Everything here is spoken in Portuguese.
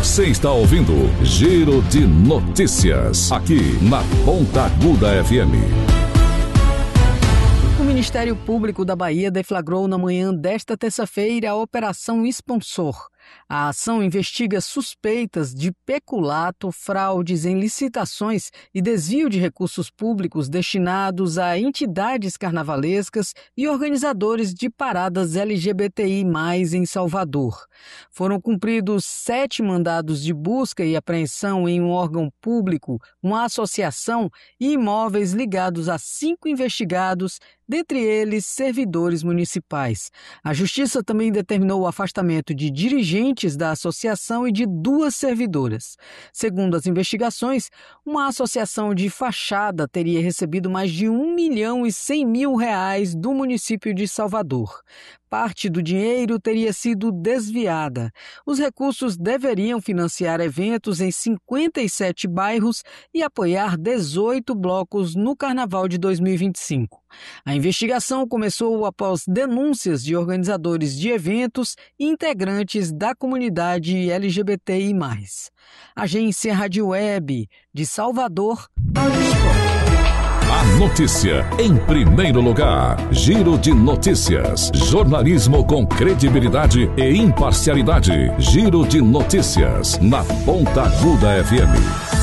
Você está ouvindo Giro de Notícias, aqui na Ponta Aguda FM. O Ministério Público da Bahia deflagrou na manhã desta terça-feira a Operação Sponsor. A ação investiga suspeitas de peculato, fraudes em licitações e desvio de recursos públicos destinados a entidades carnavalescas e organizadores de paradas LGBTI+, em Salvador. Foram cumpridos 7 mandados de busca e apreensão em um órgão público, uma associação e imóveis ligados a 5 investigados, dentre eles servidores municipais. A Justiça também determinou o afastamento de dirigentes da associação e de 2 servidoras. Segundo as investigações, uma associação de fachada teria recebido mais de R$1.100.000 do município de Salvador. Parte do dinheiro teria sido desviada. Os recursos deveriam financiar eventos em 57 bairros e apoiar 18 blocos no Carnaval de 2025. A investigação começou após denúncias de organizadores de eventos e integrantes da comunidade LGBTI+. Agência Rádio Web de Salvador, A notícia em primeiro lugar. Giro de Notícias. Jornalismo com credibilidade e imparcialidade. Giro de Notícias na Ponta Aguda FM.